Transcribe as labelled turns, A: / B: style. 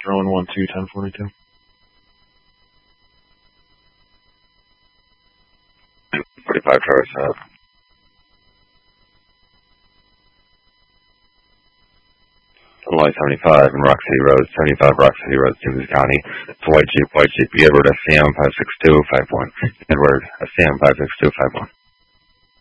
A: Rowan 1-2, 1042.
B: 45 Traverse Ave. Illinois 75 and Rock City Road, 75 Rock City Road, Stevens County. It's a white Jeep, Edward SCM 56251. Edward SCM 56251.